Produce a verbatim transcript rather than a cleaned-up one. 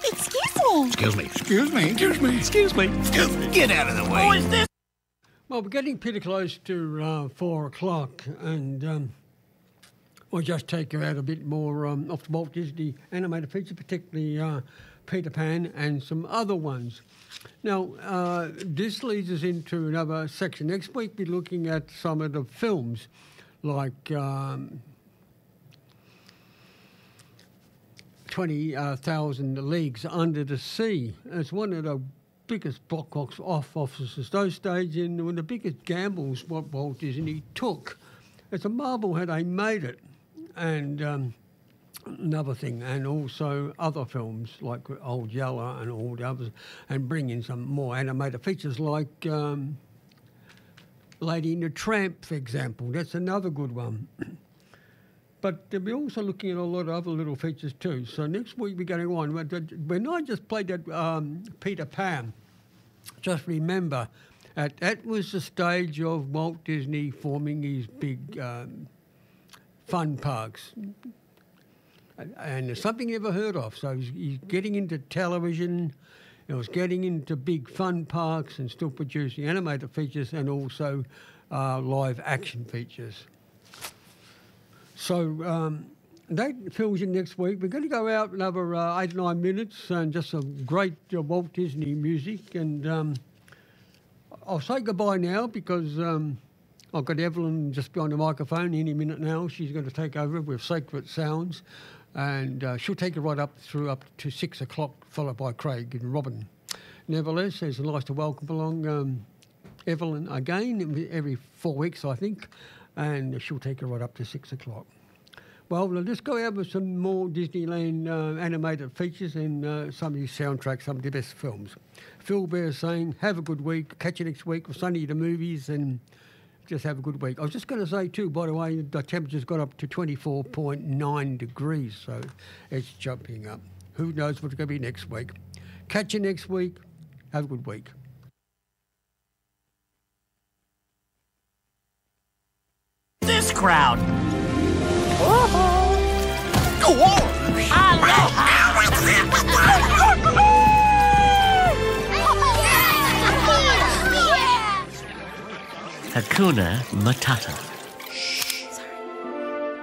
Excuse me. Excuse me. Excuse me. Excuse me. Excuse me. Excuse me. Get out of the way. Who is this? Well, we're getting pretty close to uh, four o'clock, and um, we'll just take you out a bit more um, off the Walt Disney animated feature, particularly uh, Peter Pan and some other ones. Now, uh, this leads us into another section. Next week, we're looking at some of the films, like um, twenty thousand Leagues Under the Sea. It's one of the biggest box off offices those days, and one of the biggest gambles what Walt Disney took. It's a marvel how they made it. And um, another thing, and also other films like Old Yeller and all the others, and bring in some more animated features like um, Lady and the Tramp, for example. That's another good one. But we're also looking at a lot of other little features too. So next week we're going on. When I just played that um, Peter Pan, just remember, at, that was the stage of Walt Disney forming his big um, fun parks. And it's something you never heard of. So he's, he's getting into television, he was getting into big fun parks and still producing animated features and also uh, live action features. So um, that fills in next week. We're going to go out another uh, eight, nine minutes and just some great uh, Walt Disney music. And um, I'll say goodbye now because um, I've got Evelyn just behind the microphone any minute now. She's going to take over with Sacred Sounds. And uh, she'll take it right up through up to six o'clock, followed by Craig and Robin. Nevertheless, it's nice to welcome along um, Evelyn again every four weeks, I think. And she'll take it right up to six o'clock. Well, let's go out with some more Disneyland uh, animated features and uh, some of these soundtracks, some of the best films. Phil Bear saying, have a good week. Catch you next week with Sunny the Movies and just have a good week. I was just going to say, too, by the way, the temperature's got up to twenty-four point nine degrees, so it's jumping up. Who knows what's going to be next week. Catch you next week. Have a good week. This crowd. Go on! Hakuna Matata.